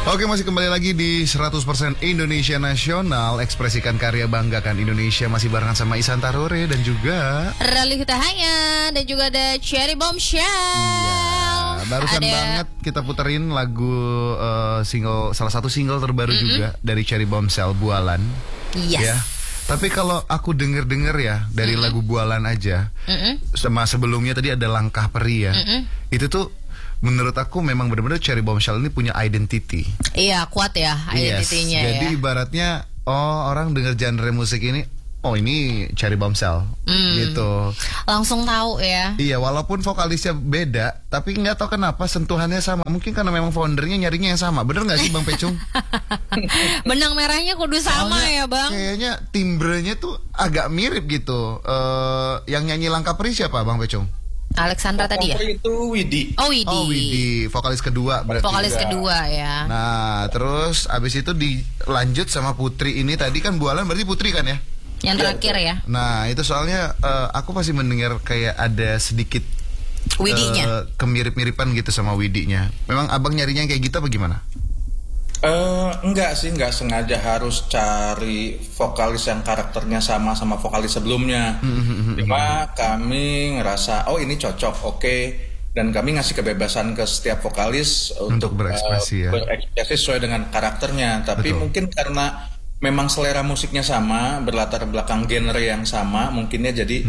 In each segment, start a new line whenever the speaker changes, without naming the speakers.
Oke, masih kembali lagi di 100% Indonesia Nasional. Ekspresikan karya, banggakan Indonesia. Masih barengan sama Ihsan Tarore dan juga
Rally Hutahaya. Dan juga ada Cherry Bombshell.
Iya, barusan banget kita puterin lagu salah satu single terbaru juga dari Cherry Bombshell, Bualan.
Yes.
Ya. Tapi kalau aku denger ya dari lagu Bualan aja, sama sebelumnya tadi ada Langkah Peri ya. Itu tuh menurut aku memang benar-benar Cherry Bombshell ini punya identity.
Iya, kuat ya identity-nya ya.
Jadi ibaratnya orang denger genre musik ini, oh ini Cherry Bombshell gitu.
Langsung tahu ya.
Iya, walaupun vokalisnya beda, tapi nggak tahu kenapa sentuhannya sama. Mungkin karena memang foundernya nyarinya yang sama. Bener nggak sih Bang Pecung?
Benang merahnya kudu sama. Soalnya, ya Bang.
Kayaknya timbrenya tuh agak mirip gitu. Yang nyanyi Langkah Peri siapa Bang Pecung?
Alexandra tadi ya?
Itu Widi.
Oh Widi.
Vokalis kedua berarti.
Vokalis kedua ya.
Nah, terus abis itu dilanjut sama Putri ini tadi kan Bualan berarti Putri kan ya?
Yang terakhir ya.
Nah, itu soalnya aku masih mendengar kayak ada sedikit
Widinya.
Kemirip-miripan gitu sama Widinya. Memang abang nyarinya kayak gitu apa gimana?
Enggak sengaja harus cari vokalis yang karakternya sama vokalis sebelumnya. Cuma kami ngerasa ini cocok, oke. Dan kami ngasih kebebasan ke setiap vokalis untuk
berekspresi
berekspresi sesuai dengan karakternya. Tapi mungkin karena memang selera musiknya sama, berlatar belakang genre yang sama, mungkinnya jadi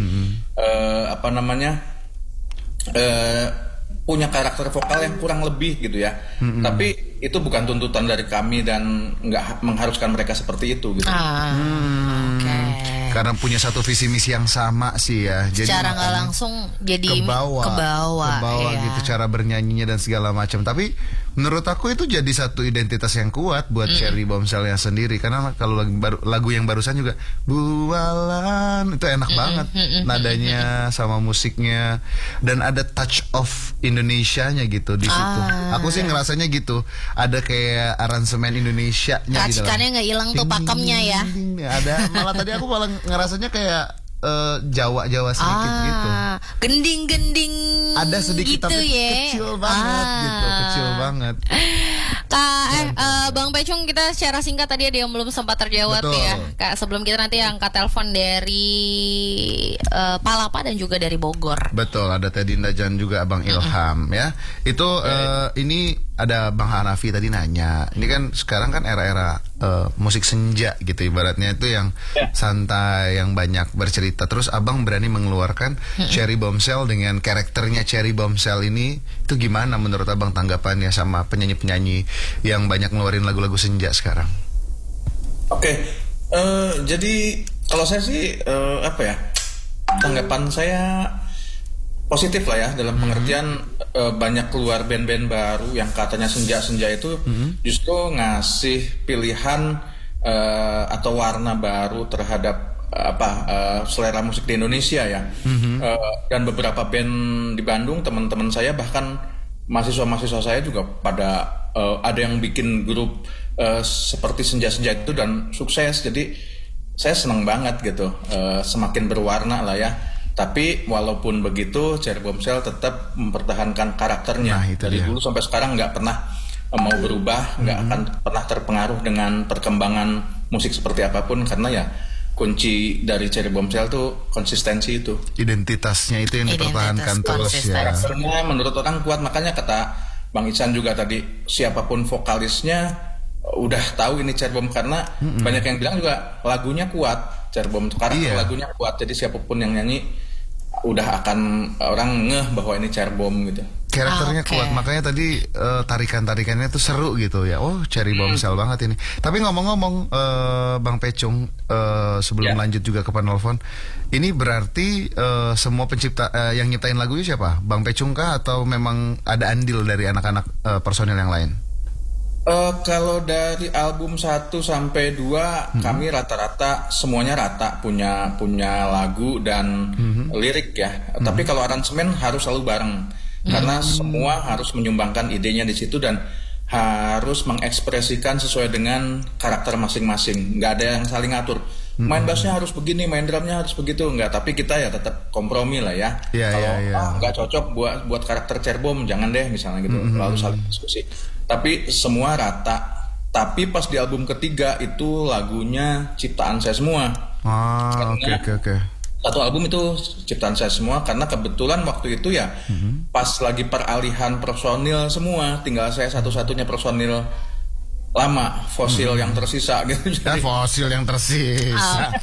punya karakter vokal yang kurang lebih gitu ya. Tapi itu bukan tuntutan dari kami dan nggak mengharuskan mereka seperti itu gitu.
Karena punya satu visi misi yang sama sih ya. Jadi
secara nggak langsung jadi ke bawah ya.
Gitu cara bernyanyinya dan segala macam. Tapi menurut aku itu jadi satu identitas yang kuat buat Cherry Bombshell yang sendiri. Karena kalau lagu yang barusan juga Bualan itu enak banget nadanya sama musiknya dan ada touch of Indonesianya gitu di situ. Aku sih ngerasanya gitu. Ada kayak aransemen Indonesianya gitu.
Racikannya nggak hilang tuh pakemnya ya.
Ada malah tadi aku malah ngerasanya kayak Jawa sedikit gitu.
Gending-gending.
Ada sedikit
gitu
tapi
ya.
kecil banget gitu, kecil banget.
Bang Pecung, kita secara singkat tadi ada yang belum sempat terjawab. Betul. Ya. Kak, sebelum kita nanti angkat telepon dari Palapa dan juga dari Bogor.
Betul, ada Teddy Indajan juga Abang Ilham ya. Itu ini ada Bang Hanafi tadi nanya. Ini kan sekarang kan era-era musik senja gitu ibaratnya itu yang santai, yang banyak bercerita. Terus Abang berani mengeluarkan Cherry Bombshell dengan karakternya Cherry Bombshell ini. Itu gimana menurut Abang tanggapannya sama penyanyi-penyanyi yang banyak ngeluarin lagu-lagu senja sekarang?
Oke, jadi kalau saya sih tanggapan saya positif lah ya, dalam pengertian banyak keluar band-band baru yang katanya senja-senja itu justru ngasih pilihan atau warna baru terhadap selera musik di Indonesia ya. Dan beberapa band di Bandung, teman-teman saya bahkan mahasiswa-mahasiswa saya juga pada ada yang bikin grup seperti senja-senja itu dan sukses. Jadi saya senang banget gitu, semakin berwarna lah ya. Tapi walaupun begitu, Cherry Bombshell tetap mempertahankan karakternya. Dari dulu sampai sekarang nggak pernah mau berubah, nggak akan pernah terpengaruh dengan perkembangan musik seperti apapun, karena ya kunci dari Cherry Bombshell tuh konsistensi itu.
Identitasnya itu yang dipertahankan terus ya.
Karakternya menurut orang kuat, makanya kata Bang Ihsan juga tadi, siapapun vokalisnya udah tahu ini Cherry Bomb, karena banyak yang bilang juga lagunya kuat, Cherry Bomb karakter lagunya kuat, jadi siapapun yang nyanyi udah akan orang ngeh bahwa ini Cherry Bomb gitu.
Karakternya kuat, makanya tadi tarikan-tarikannya tuh seru gitu ya. Oh, Cherry Bombshell banget ini. Tapi ngomong-ngomong Bang Pecung, sebelum lanjut juga ke penelpon, ini berarti semua pencipta yang nyiptain lagunya siapa? Bang Pecung kah atau memang ada andil dari anak-anak personil yang lain?
Kalau dari album 1 sampai 2 kami rata-rata semuanya rata punya lagu dan lirik ya. Tapi kalau aransemen harus selalu bareng. Karena semua harus menyumbangkan idenya di situ dan harus mengekspresikan sesuai dengan karakter masing-masing. Nggak ada yang saling ngatur. main bassnya harus begini, main drumnya harus begitu. Enggak, tapi kita ya tetap kompromi lah ya. Kalau nggak cocok buat karakter Cerbom, jangan deh misalnya gitu. Lalu saling diskusi. Tapi semua rata. Tapi pas di album ketiga itu lagunya ciptaan saya semua.
Oke.
Satu album itu ciptaan saya semua karena kebetulan waktu itu ya pas lagi peralihan personil semua, tinggal saya satu-satunya personil lama, fosil yang tersisa gitu.
Jadi, fosil yang tersisa.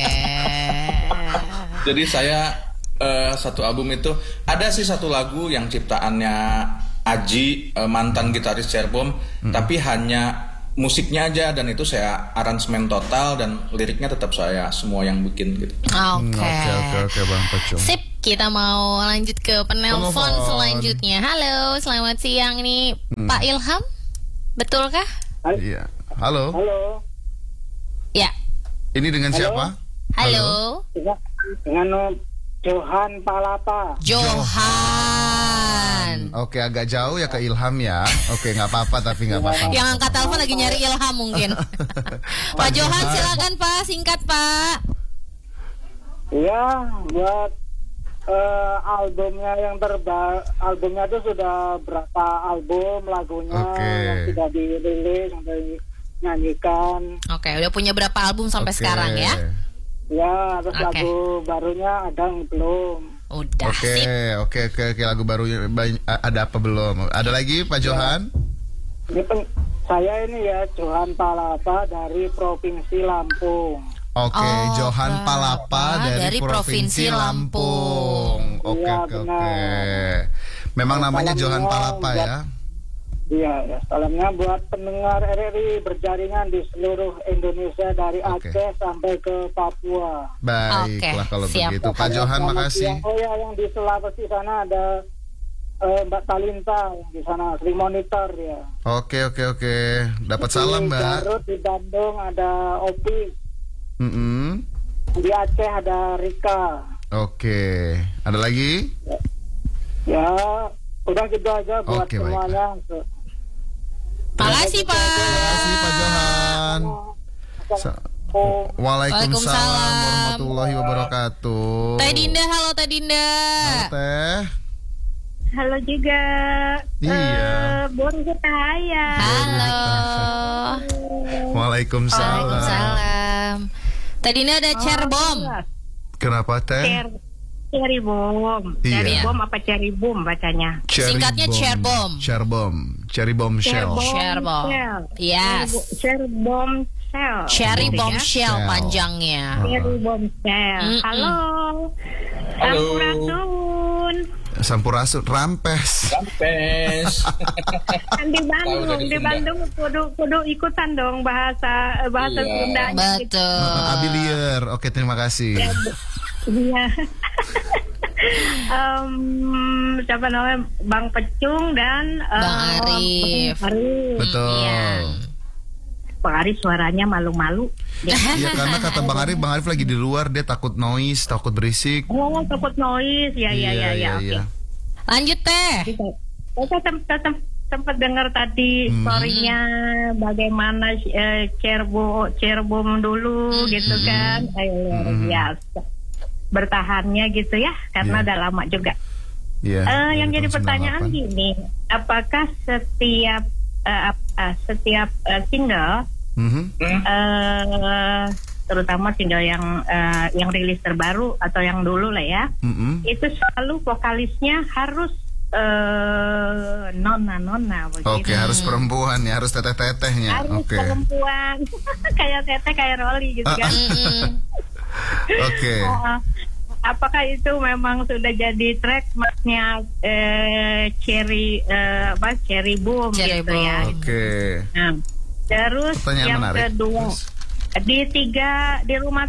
Jadi saya satu album itu ada sih satu lagu yang ciptaannya Aji, mantan gitaris Cerbom, tapi hanya musiknya aja, dan itu saya aransemen total dan liriknya tetap saya semua yang bikin gitu.
Oke
Bang Pecung.
Sip, kita mau lanjut ke penelpon selanjutnya. Halo, selamat siang nih Pak Ilham, betulkah?
Iya. Halo.
Ya.
Ini dengan siapa?
Halo.
Dengan Johan Palapa.
Johan.
Oke, agak jauh ya ke Ilham ya. Oke, nggak apa-apa tapi nggak apa-apa.
Yang angkat telepon lagi nyari Ilham mungkin. Pak Johan, silakan Pak, singkat Pak.
Iya, buat albumnya yang albumnya itu sudah berapa album lagunya yang sudah dirilis, yang dinyanyikan.
Oke, udah punya berapa album sampai sekarang ya?
Ya, terus lagu barunya ada yang belum.
Udah.
Oke, lagu baru ada apa belum? Ada lagi Pak Johan?
Saya ini ya Johan Palapa dari Provinsi Lampung.
Oke, Johan Palapa dari Provinsi Lampung. Oke. Memang namanya Johan Palapa ya?
Iya, salamnya buat pendengar RRI berjaringan di seluruh Indonesia dari Aceh sampai ke Papua.
Baiklah kalau begitu. Pak Johan, makasih.
Oh ya, yang di Sulawesi sana ada Mbak Talinta yang di sana, sering monitor ya.
Oke. Dapat salam, Mbak.
Di Garut, di Bandung ada Opi. Di Aceh ada Rika.
Oke. Ada lagi?
Ya, udah gitu aja buat semuanya.
Makasih Pak.
Makasih Pak Johan. Waalaikumsalam warahmatullahi wabarakatuh.
Teh Dinda, halo Teh Dinda.
Halo Teh.
Halo juga.
Iya.
Bun Cahaya.
Halo.
Waalaikumsalam.
Teh Dinda ada Cerbom.
Kenapa Teh?
Cherry Bomb.
Iya.
Cherry Bomb apa Cherry Boom bacanya?
Singkatnya Cerbom.
Cherry Bombshell.
Cerbom. Yes.
Cherry Bombshell.
Cherry Bombshell panjangnya.
Cherry Bombshell. Halo. Sampurasun.
Sampurasun, rampes.
Kan di Bandung kudu ikutan dong bahasa Sunda.
Betul.
Abilier. Oke, terima kasih.
Iya. Siapa namanya, Bang Pecung dan
Bang Arif.
Betul.
Iya.
Bang Arif suaranya malu-malu.
Iya, karena kata Bang Arif lagi di luar, dia takut noise, takut berisik.
Oh, takut noise. Ya. Oke.
Lanjut Teh.
Saya sempat dengar tadi story-nya bagaimana Cerbom dulu gitu kan. Luar biasa. Bertahannya gitu ya, karena udah lama juga. Yang jadi pertanyaan gini, apakah setiap single, terutama single yang rilis terbaru atau yang dulu lah ya, itu selalu vokalisnya harus nona begitu.
Oke, harus perempuan ya, harus teteh-tetehnya.
Harus perempuan, kayak teteh, kayak Rolly gitu kan.
Oke.
Apakah itu memang sudah jadi trademarknya Cherry Boom gitu ya?
Oke.
Nah, terus
pertanyaan
yang
menarik.
Kedua, di rumah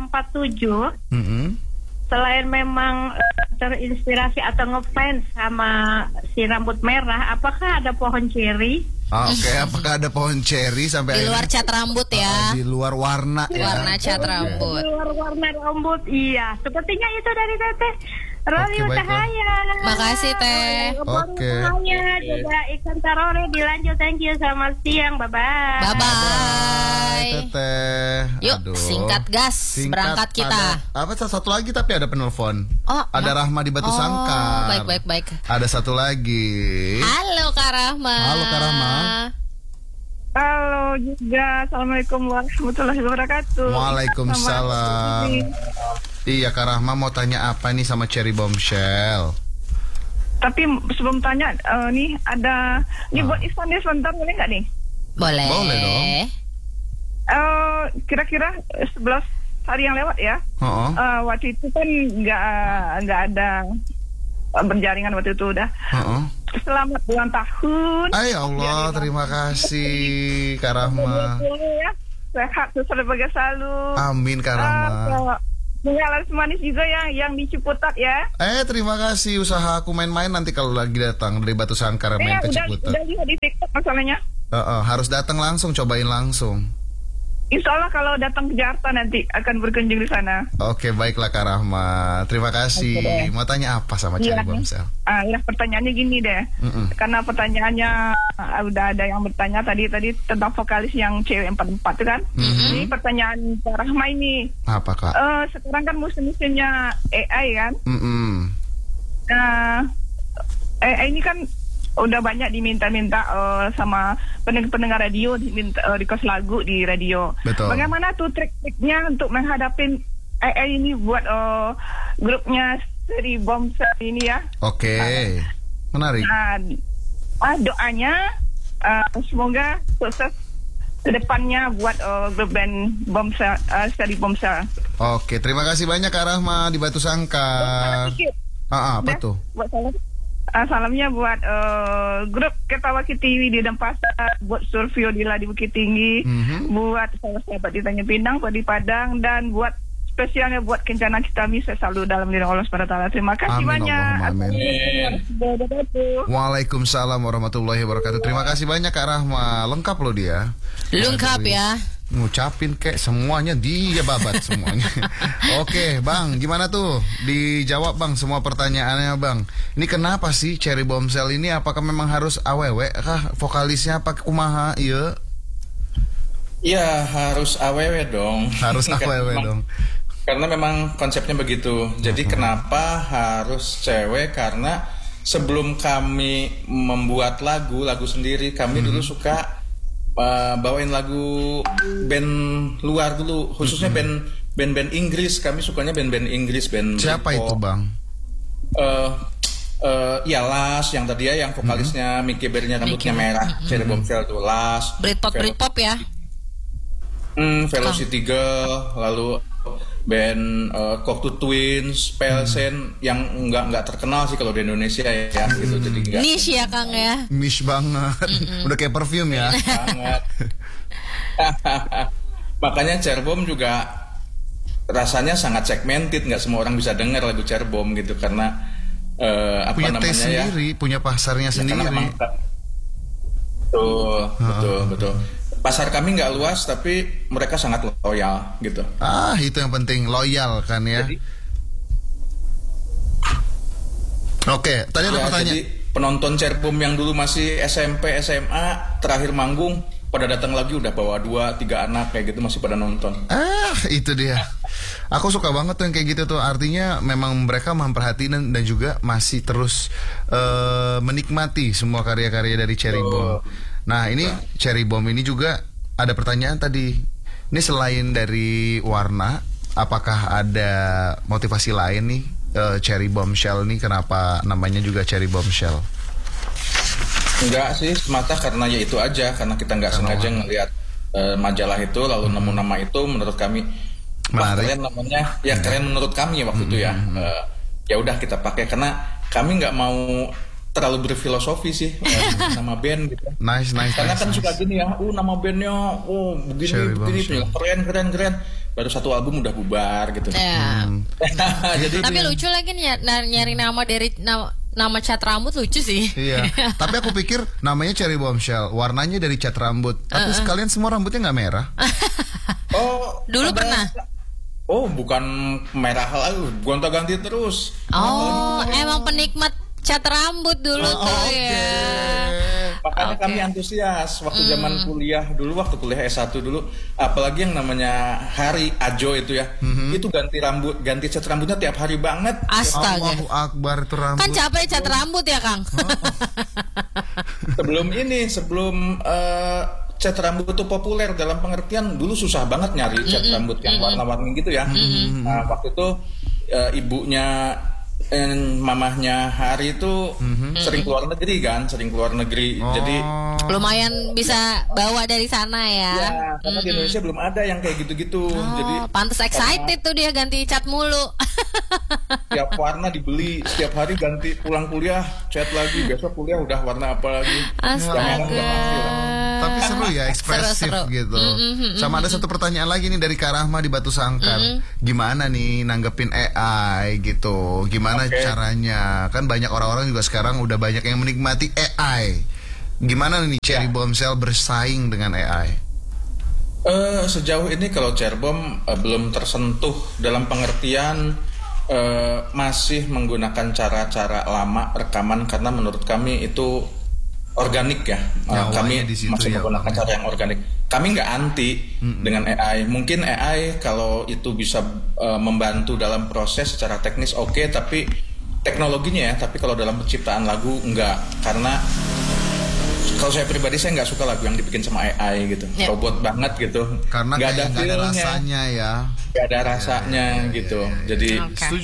347, selain memang terinspirasi atau ngefans sama si rambut merah, apakah ada pohon cherry?
Oke, apakah ada pohon cherry sampai
di luar cat rambut ya?
Di luar warna ya.
Warna cat rambut.
Di luar warna rambut, iya. Sepertinya itu dari Teteh Roli Utahaya.
Makasih Teh.
Oke. Juga Ikan Tarore dilanjut. Thank you. Selamat siang. Bye-bye.
Bye-bye.
Teteh.
Yuk, singkat gas. Berangkat kita.
Apa satu lagi tapi ada penelpon. Ada Rahma di Batu Sangkar.
Baik.
Ada satu lagi.
Halo Kak Rahma.
Halo Kak Rahma.
Halo juga. Assalamualaikum warahmatullahi wabarakatuh.
Waalaikumsalam. Iya Kak Rahma mau tanya apa nih sama Cherry Bombshell?
Tapi sebelum tanya, nih ada buat Ispan deh sebentar, boleh nggak nih?
Boleh
dong.
Kira-kira 11 hari yang lewat ya. Waktu itu kan nggak ada berjaringan waktu itu udah. Selamat ulang tahun.
Ya Allah, terima kasih Kak Rahma.
Ya, sehat sebagai selalu.
Amin Kak Rahma.
Laras manis juga yang di Ciputat ya.
Terima kasih, usaha aku main-main nanti kalau lagi datang dari Batu Sangkar main ke Ciputat.
Udah lihat di TikTok masalahnya.
Harus datang langsung, cobain langsung.
Insya Allah kalau datang ke Jakarta nanti akan berkunjung di sana.
Oke, baiklah Kak Rahma. Terima kasih. Mau tanya apa sama Cherry Bombshell?
Pertanyaannya gini deh. Karena pertanyaannya udah ada yang bertanya tadi tentang vokalis yang cewek 44 itu kan. Ini pertanyaan Kak Rahma ini.
Apa Kak?
Sekarang kan musim-musimnya AI kan. AI ini kan udah banyak diminta-minta sama pendengar radio, diminta request lagu di radio.
Betul.
Bagaimana tuh trik-triknya untuk menghadapi AI ini buat grupnya Cherry Bombshell ini ya?
Oke, menarik.
Doanya semoga sukses kedepannya buat grup band Bombshell, Cherry Bombshell.
Oke, terima kasih banyak Kak Rahma di Batu Sangkar. Apa tuh?
Salamnya buat grup Ketawa Kitiwi di Denpasar, buat Survio Dila di Bukit Tinggi, buat sahabat di Tanjung Pinang, buat di Padang, dan buat spesialnya buat Kencana Citami. Saya selalu dalam lindung Allah SWT. Terima kasih banyak.
Waalaikumsalam warahmatullahi wabarakatuh. Terima kasih banyak Kak Rahma. Lengkap loh dia.
Lengkap ya.
Ngucapin kayak semuanya dia babat semuanya. Oke Bang, gimana tuh? Dijawab Bang semua pertanyaannya Bang. Ini kenapa sih Cherry Bombshell ini? Apakah memang harus awewe kah? Vokalisnya pakai kumaha? Iya.
Ya harus awewe dong.
Harus awewe dong.
Karena memang konsepnya begitu. Jadi kenapa harus cewek? Karena sebelum kami membuat lagu sendiri, kami dulu suka bawain lagu band luar dulu, khususnya band Inggris. Kami sukanya band Inggris, band
siapa itu Bang?
Ya Las yang tadi ya, yang vokalisnya Mickey Berry-nya rambutnya merah, Cherry Bombshell tuh Las.
Britpop ya.
Velocity Girl, lalu band Cocteau Twins, Pelsen yang nggak terkenal sih kalau di Indonesia ya, gitu. Jadi nggak
niche ya Kang ya.
Niche banget. Udah kayak perfume ya.
Banget. Makanya Cerbom juga rasanya sangat segmented, nggak semua orang bisa dengar lagu Cerbom gitu karena
punya taste sendiri, punya pasarnya sendiri.
Betul. Pasar kami nggak luas tapi mereka sangat loyal gitu.
Itu yang penting, loyal kan ya. Oke, tadi ada pertanyaan.
Jadi penonton Cerbom yang dulu masih SMP, SMA, terakhir manggung pada datang lagi udah bawa 2-3 anak kayak gitu masih pada nonton.
Itu dia. Aku suka banget tuh yang kayak gitu tuh. Artinya memang mereka memperhatikan dan juga masih terus menikmati semua karya-karya dari Cherry Bomb. Nah ini Cherry Bomb ini juga ada pertanyaan tadi. Ini selain dari warna, apakah ada motivasi lain nih Cherry Bombshell nih? Kenapa namanya juga Cherry Bombshell?
Enggak sih, semata karena ya itu aja. Karena kita nggak sengaja ngelihat majalah itu lalu nemu nama itu, menurut kami keren namanya. Ya keren menurut kami waktu itu ya. Ya udah kita pakai karena kami nggak mau terlalu berfilosofi sih nama band gitu.
Nice.
Karena kan suka gini ya, nama bandnya, begini, keren. Baru satu album udah bubar gitu.
Jadi tapi lucu lagi nyari nama dari nama cat rambut lucu sih.
Iya. Tapi aku pikir namanya Cherry Bombshell, warnanya dari cat rambut. Tapi sekalian semua rambutnya nggak merah.
Dulu pernah.
Oh, bukan merah lagi, gonta-ganti terus.
Oh, emang penikmat cat rambut dulu tuh ya.
Makanya kami antusias waktu zaman kuliah dulu, waktu kuliah S1 dulu, apalagi yang namanya Hari Ajo itu ya. Itu ganti cat rambutnya tiap hari banget.
Astaga.
Allahu Akbar, itu rambut.
Kan capek cat rambut ya, Kang.
Sebelum cat rambut itu populer, dalam pengertian dulu susah banget nyari cat rambut yang warna-warni gitu ya. Nah, waktu itu ibunya mamahnya Hari itu sering keluar negeri. Jadi
lumayan bisa bawa dari sana ya.
Ya, karena di Indonesia belum ada yang kayak gitu-gitu. Jadi
pantes excited tuh dia ganti cat mulu.
Tiap warna dibeli, setiap hari ganti, pulang kuliah cat lagi, besok kuliah udah warna apa lagi.
Astaga.
Tapi seru ya, ekspresif
Seru.
gitu. Sama ada satu pertanyaan lagi nih dari Kak Rahma di Batu Sangkar. Gimana nih nanggepin AI gitu? Gimana caranya? Kan banyak orang-orang juga sekarang udah banyak yang menikmati AI. Gimana nih Cherry Bombshell bersaing dengan AI?
Sejauh ini kalau Cherry Bomb belum tersentuh, dalam pengertian masih menggunakan cara-cara lama rekaman, karena menurut kami itu organik ya. Kami masih menggunakan cara yang organik. Kami nggak anti dengan AI. Mungkin AI kalau itu bisa membantu dalam proses secara teknis oke, tapi teknologinya ya. Tapi kalau dalam penciptaan lagu enggak, karena kalau saya pribadi saya nggak suka lagu yang dibikin sama AI gitu, robot banget gitu.
Karena
nggak
ada rasanya ya.
Nggak ada rasanya gitu. Jadi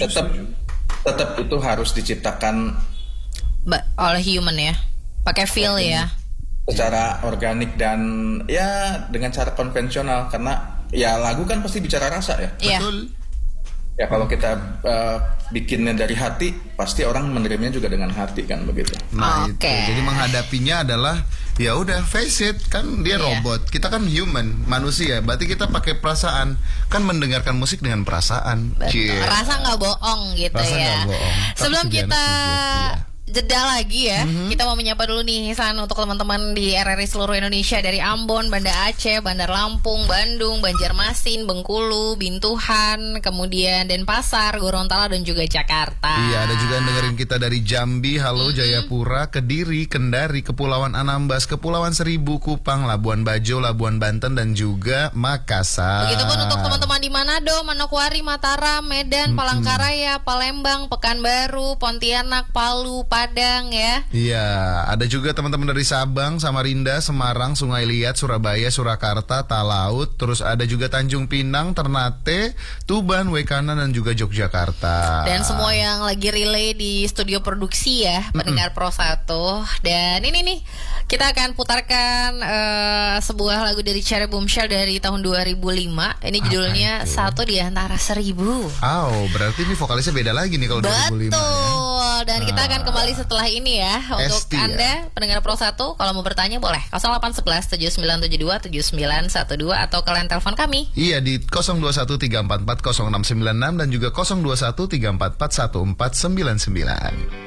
tetap itu harus diciptakan
oleh human ya. Pakai feel ya.
Secara organik dan ya dengan cara konvensional, karena ya lagu kan pasti bicara rasa ya.
Betul.
Ya kalau kita bikinnya dari hati, pasti orang menerimanya juga dengan hati kan begitu.
Nah itu. Jadi menghadapinya adalah ya udah face it, kan dia robot, kita kan human, manusia. Berarti kita pakai perasaan, kan mendengarkan musik dengan perasaan.
Rasa nggak bohong gitu
Rasa
ya.
Gak bohong.
Sebelum kita jeda lagi ya, kita mau menyapa dulu nih San untuk teman-teman di RRI seluruh Indonesia, dari Ambon, Banda Aceh, Bandar Lampung, Bandung, Banjarmasin, Bengkulu, Bintuhan, kemudian Denpasar, Gorontalo dan juga Jakarta.
Iya, ada juga yang dengerin kita dari Jambi, halo, Jayapura, Kediri, Kendari, Kepulauan Anambas, Kepulauan Seribu, Kupang, Labuan Bajo, Labuan Banten dan juga Makassar.
Begitupun untuk teman-teman di Manado, Manokwari, Mataram, Medan, Palangkaraya, Palembang, Pekanbaru, Pontianak, Palu, Padang ya.
Iya, ada juga teman-teman dari Sabang, Samarinda, Semarang, Sungai Liat, Surabaya, Surakarta, Talaut, terus ada juga Tanjung Pinang, Ternate, Tuban, Wekana dan juga Yogyakarta.
Dan semua yang lagi relay di studio produksi ya, pendengar Pro 1. Dan ini nih, kita akan putarkan sebuah lagu dari Cherry Bombshell dari tahun 2005. Ini judulnya Satu di Antara Seribu.
Oh, berarti ini vokalisnya beda lagi nih kalau 2005
Betul ya? Dan kita akan kembali setelah ini ya. Untuk Anda pendengar Pro 1, kalau mau bertanya boleh 0811 7972 7912 atau kalian telepon kami.
Iya di 0213440696 dan juga 0213441499.